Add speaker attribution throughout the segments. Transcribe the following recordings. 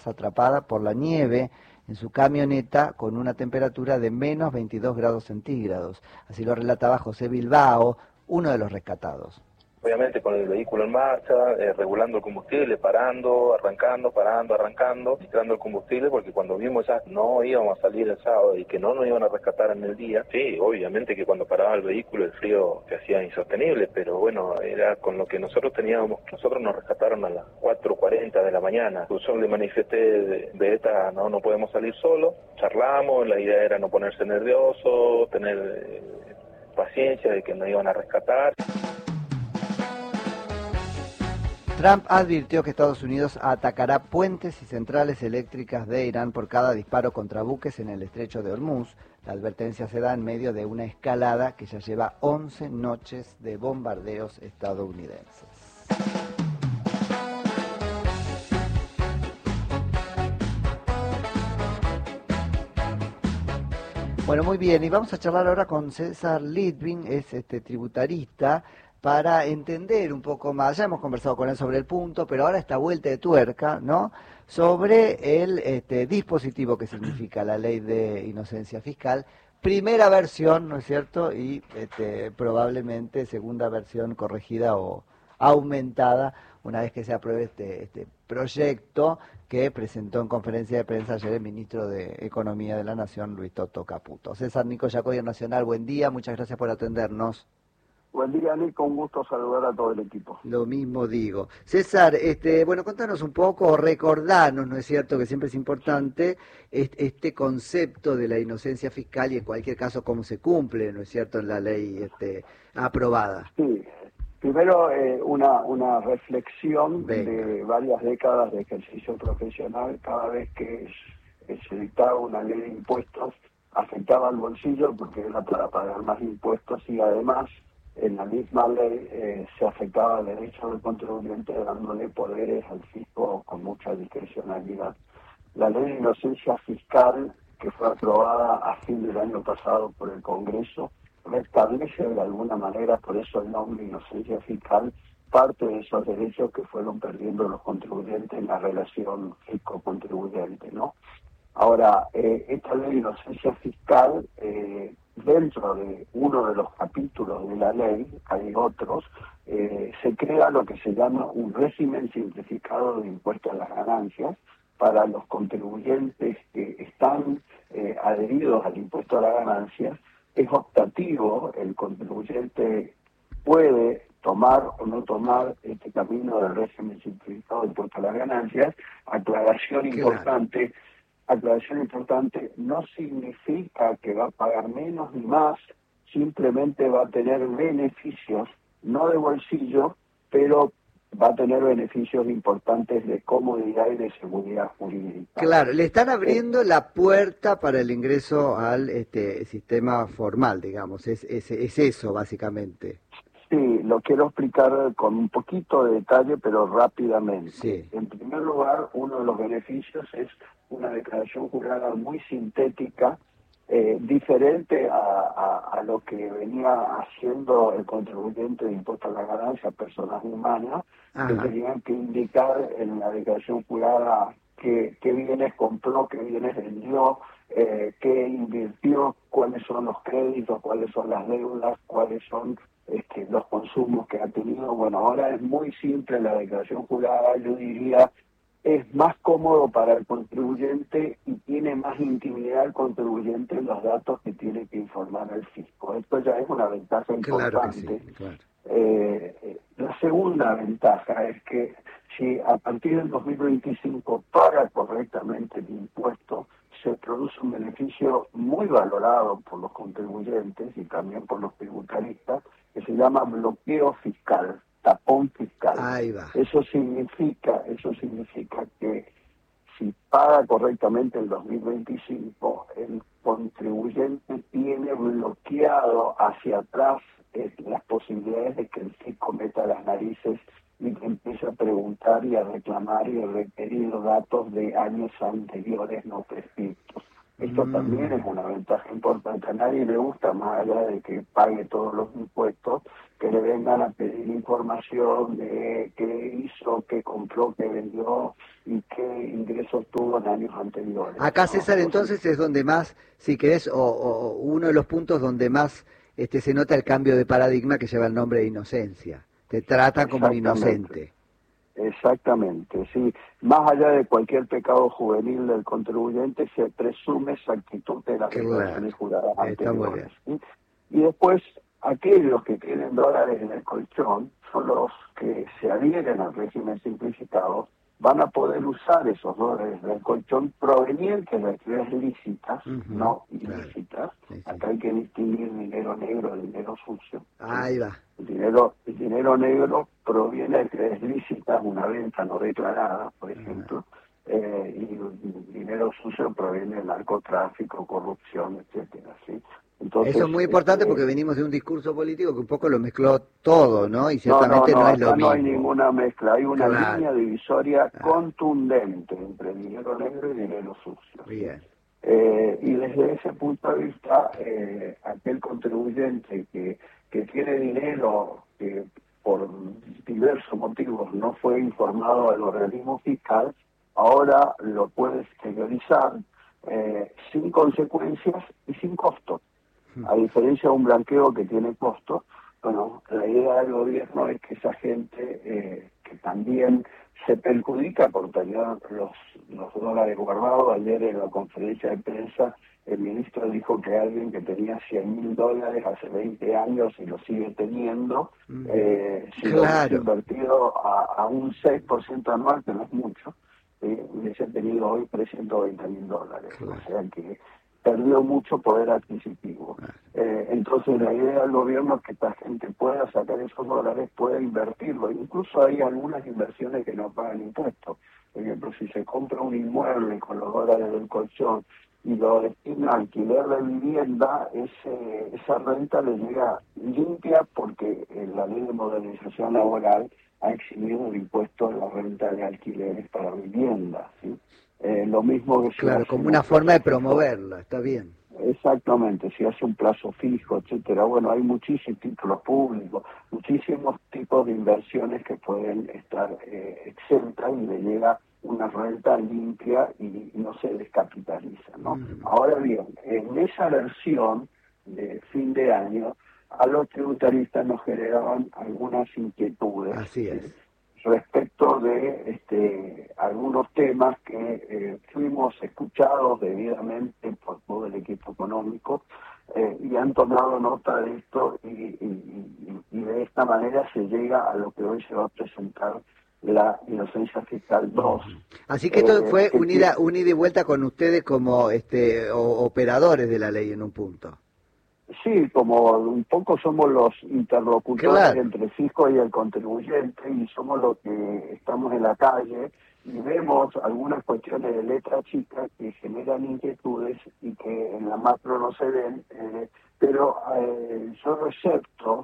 Speaker 1: atrapada por la nieve en su camioneta con una temperatura de menos 22 grados centígrados. Así lo relataba José Bilbao, uno de los rescatados.
Speaker 2: Obviamente con el vehículo en marcha, regulando el combustible, parando, arrancando, filtrando el combustible, porque cuando vimos ya no íbamos a salir el sábado y que no nos iban a rescatar en el día, sí, obviamente que cuando paraba el vehículo el frío se hacía insostenible, pero bueno, era con lo que nosotros teníamos. Nosotros nos rescataron a las 4:40 de la mañana. Yo le manifesté de esta, no podemos salir solos, charlamos, la idea era no ponerse nervioso, tener paciencia de que nos iban a rescatar.
Speaker 1: Trump advirtió que Estados Unidos atacará puentes y centrales eléctricas de Irán por cada disparo contra buques en el estrecho de Hormuz. La advertencia se da en medio de una escalada que ya lleva 11 noches de bombardeos estadounidenses. Bueno, muy bien, y vamos a charlar ahora con César Litvin, es tributarista, para entender un poco más. Ya hemos conversado con él sobre el punto, pero ahora esta vuelta de tuerca, ¿no?, sobre el dispositivo que significa la ley de inocencia fiscal. Primera versión, ¿no es cierto?, y probablemente segunda versión corregida o aumentada una vez que se apruebe este proyecto que presentó en conferencia de prensa ayer el ministro de Economía de la Nación, Luis Toto Caputo. César, Nico Yacoy, Nacional, buen día, muchas gracias por atendernos.
Speaker 3: Buen día, Nico, un gusto saludar a todo el equipo.
Speaker 1: Lo mismo digo. César, bueno, contanos un poco, recordanos, ¿no es cierto?, que siempre es importante este concepto de la inocencia fiscal y en cualquier caso cómo se cumple, ¿no es cierto?, en la ley aprobada.
Speaker 3: Sí, primero una reflexión.
Speaker 1: Venga.
Speaker 3: De varias décadas de ejercicio profesional. Cada vez que se dictaba una ley de impuestos afectaba al bolsillo porque era para pagar más impuestos y además en la misma ley se afectaba el derecho del contribuyente dándole poderes al fisco con mucha discrecionalidad. La ley de inocencia fiscal, que fue aprobada a fin del año pasado por el Congreso, restablece de alguna manera, por eso el nombre inocencia fiscal, parte de esos derechos que fueron perdiendo los contribuyentes en la relación fisco-contribuyente, ¿no? Ahora, esta ley de inocencia fiscal, dentro de uno de los capítulos de la ley, hay otros, se crea lo que se llama un régimen simplificado de impuesto a las ganancias para los contribuyentes que están adheridos al impuesto a las ganancias. Es optativo, el contribuyente puede tomar o no tomar este camino del régimen simplificado de impuesto a las ganancias. Aclaración importante. Aclaración importante, no significa que va a pagar menos ni más, simplemente va a tener beneficios, no de bolsillo, pero va a tener beneficios importantes de comodidad y de seguridad jurídica.
Speaker 1: Claro, le están abriendo la puerta para el ingreso al sistema formal, digamos, es eso básicamente.
Speaker 3: Sí, lo quiero explicar con un poquito de detalle, pero rápidamente.
Speaker 1: Sí.
Speaker 3: En primer lugar, uno de los beneficios es una declaración jurada muy sintética, diferente a lo que venía haciendo el contribuyente de impuesto a la ganancia, personas humanas, que tenían que indicar en la declaración jurada qué bienes compró, qué bienes vendió, qué invirtió, cuáles son los créditos, cuáles son las deudas, cuáles son los consumos que ha tenido. Bueno, ahora es muy simple la declaración jurada, yo diría, es más cómodo para el contribuyente y tiene más intimidad el contribuyente en los datos que tiene que informar al fisco. Esto ya es una ventaja importante.
Speaker 1: Claro que sí, claro.
Speaker 3: La segunda ventaja es que si a partir del 2025 paga correctamente el impuesto, se produce un beneficio muy valorado por los contribuyentes y también por los tributaristas, que se llama bloqueo fiscal, tapón fiscal.
Speaker 1: Ahí va.
Speaker 3: Eso significa que si paga correctamente el 2025, el contribuyente tiene bloqueado hacia atrás las posibilidades de que el fisco meta las narices y que empiece a preguntar y a reclamar y a requerir datos de años anteriores no prescriptos. Esto también es una ventaja importante. A nadie le gusta, más allá de que pague todos los impuestos, que le vengan a pedir información de qué hizo, qué compró, qué vendió y qué ingresos tuvo en años anteriores.
Speaker 1: Acá, César, entonces es donde más, si querés, o uno de los puntos donde más se nota el cambio de paradigma que lleva el nombre de inocencia. Te tratan como un inocente.
Speaker 3: Exactamente, sí. Más allá de cualquier pecado juvenil del contribuyente, se presume exactitud de las declaraciones juradas anteriores. ¿Sí? Y después, aquellos que tienen dólares en el colchón son los que se adhieren al régimen simplificado, van a poder usar esos dólares del colchón provenientes de actividades lícitas, no ilícitas. Acá hay que distinguir dinero negro de dinero sucio.
Speaker 1: Ahí va.
Speaker 3: El dinero negro proviene de actividades lícitas, una venta no declarada, por ejemplo, y el dinero sucio proviene del narcotráfico, corrupción, etcétera, ¿sí? Entonces,
Speaker 1: eso es muy importante porque venimos de un discurso político que un poco lo mezcló todo, ¿no? Y ciertamente no es lo mismo.
Speaker 3: No hay ninguna mezcla, hay una línea divisoria contundente entre dinero negro y dinero sucio.
Speaker 1: Bien.
Speaker 3: Y desde ese punto de vista, aquel contribuyente que tiene dinero que por diversos motivos no fue informado al organismo fiscal, ahora lo puede exteriorizar sin consecuencias y sin costo. A diferencia de un blanqueo que tiene costo, bueno, la idea del gobierno es que esa gente que también se perjudica por tener los dólares guardados. Ayer en la conferencia de prensa el ministro dijo que alguien que tenía $100.000 hace 20 años y lo sigue teniendo, si lo hubiese invertido a un 6% anual, que no es mucho, hubiese tenido hoy $320.000. O sea que perdió mucho poder adquisitivo. Entonces la idea del gobierno es que esta gente pueda sacar esos dólares, pueda invertirlo. Incluso hay algunas inversiones que no pagan impuestos. Por ejemplo, si se compra un inmueble con los dólares del colchón y lo destina a alquiler de vivienda, esa renta le llega limpia porque la ley de modernización laboral ha eximido el impuesto de la renta de alquileres para vivienda, ¿sí? Lo mismo que
Speaker 1: claro, como una forma de promoverla, está bien.
Speaker 3: Exactamente, si hace un plazo fijo, etcétera. Bueno, hay muchísimos títulos públicos, muchísimos tipos de inversiones que pueden estar exentas y le llega una renta limpia y no se descapitaliza, ¿no? Ahora bien, en esa versión de fin de año, a los tributaristas nos generaban algunas inquietudes.
Speaker 1: Así es.
Speaker 3: ¿sí? Respecto de algunos temas que fuimos escuchados debidamente por todo el equipo económico y han tomado nota de esto y de esta manera se llega a lo que hoy se va a presentar la inocencia fiscal 2.
Speaker 1: Así que esto fue un ida y vuelta con ustedes como operadores de la ley en un punto.
Speaker 3: Sí, como un poco somos los interlocutores entre el fisco y el contribuyente y somos los que estamos en la calle y vemos algunas cuestiones de letra chica que generan inquietudes y que en la macro no se ven, pero yo recepto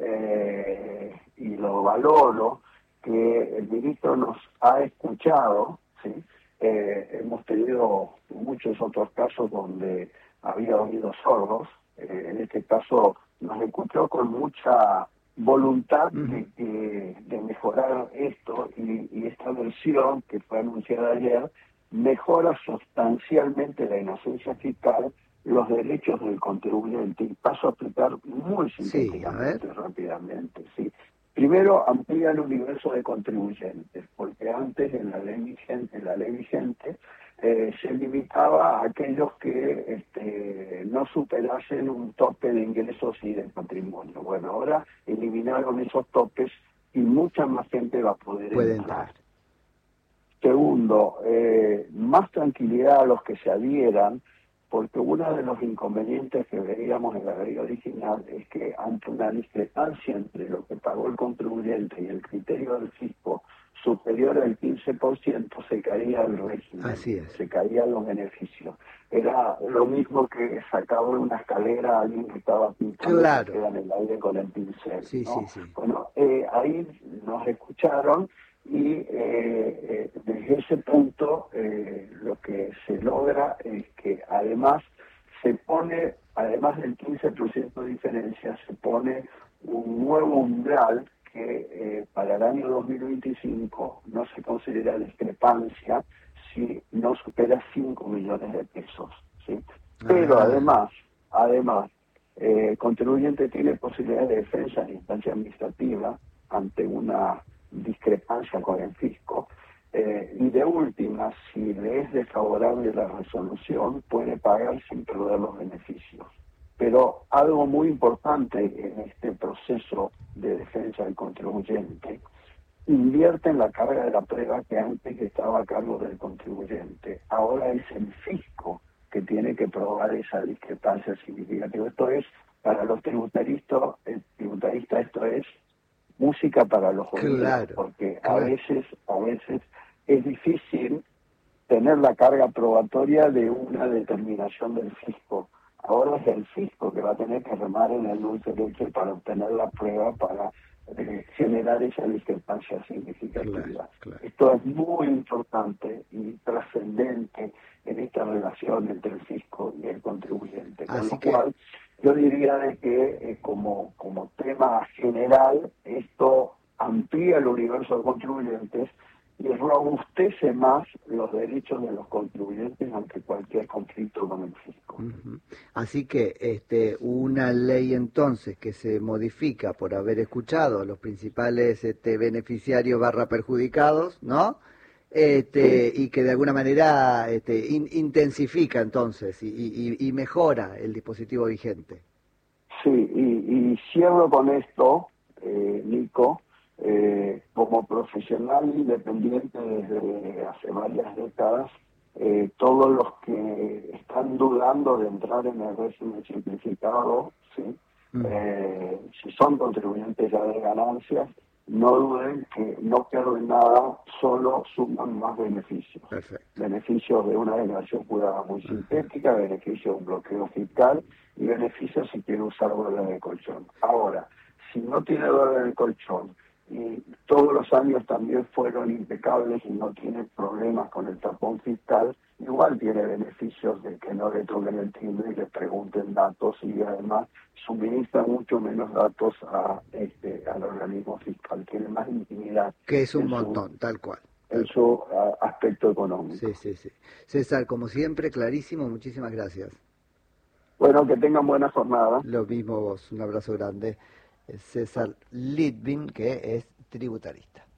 Speaker 3: y lo valoro que el ministro nos ha escuchado, ¿sí? Hemos tenido muchos otros casos donde había oídos sordos. En este caso nos escuchó con mucha voluntad de mejorar esto y esta versión que fue anunciada ayer mejora sustancialmente la inocencia fiscal, los derechos del contribuyente y paso a explicar muy sintéticamente, rápidamente. ¿sí? Primero, amplía el universo de contribuyentes, porque antes en la ley vigente se limitaba a aquellos que no superasen un tope de ingresos y de patrimonio. Bueno, ahora eliminaron esos topes y mucha más gente va a poder entrar. Segundo, más tranquilidad a los que se adhieran, porque uno de los inconvenientes que veíamos en la ley original es que ante una discrepancia entre lo que pagó el contribuyente y el criterio del fisco superior al 15%, se caía el régimen, se caían los beneficios. Era lo mismo que sacarle una escalera a alguien que estaba pintando en el aire con el pincel. ¿no? Bueno, ahí nos escucharon y desde desde ese punto lo que se logra es que además se pone, además del 15% de diferencia, se pone un nuevo umbral que para el año 2025 no se considera discrepancia si no supera 5 millones de pesos, ¿sí? Pero además, el contribuyente tiene posibilidad de defensa en instancia administrativa ante una discrepancia con el fisco, y de última, si le es desfavorable la resolución, puede pagar sin perder los beneficios. Pero algo muy importante en este proceso de defensa del contribuyente, invierte en la carga de la prueba que antes estaba a cargo del contribuyente. Ahora es el fisco que tiene que probar esa discrepancia significativa. Esto es, para los tributaristas, esto es música para los oídos,
Speaker 1: Claro,
Speaker 3: porque
Speaker 1: claro.
Speaker 3: a veces es difícil tener la carga probatoria de una determinación del fisco. Ahora es el fisco que va a tener que remar en el dulce de leche para obtener la prueba para generar esa discrepancia significativa.
Speaker 1: Claro.
Speaker 3: Esto es muy importante y trascendente en esta relación entre el fisco y el contribuyente. Con lo cual, yo diría de que como tema general, esto amplía el universo de contribuyentes y robustece más los derechos de los contribuyentes ante cualquier conflicto con el fisco.
Speaker 1: Así que una ley entonces que se modifica por haber escuchado a los principales beneficiarios / perjudicados, ¿no? Y que de alguna manera intensifica entonces y mejora el dispositivo vigente.
Speaker 3: Sí, y cierro con esto, Nico. Como profesional independiente desde hace varias décadas, todos los que están dudando de entrar en el régimen simplificado, ¿sí? Si son contribuyentes ya de ganancias, no duden que no pierden nada, solo suman más beneficios.
Speaker 1: Perfecto.
Speaker 3: Beneficios de una declaración jurada muy sintética, beneficios de un bloqueo fiscal y beneficios si quiere usar dólares de colchón. Ahora, si no tiene dólares de colchón, y todos los años también fueron impecables y no tiene problemas con el tapón fiscal, igual tiene beneficios de que no le toquen el timbre y le pregunten datos y además suministra mucho menos datos al organismo fiscal, tiene más intimidad.
Speaker 1: Que es un montón, tal cual.
Speaker 3: En su aspecto económico.
Speaker 1: Sí. César, como siempre, clarísimo, muchísimas gracias.
Speaker 3: Bueno, que tengan buena jornada.
Speaker 1: Lo mismo vos, un abrazo grande. César Litvin, que es tributarista.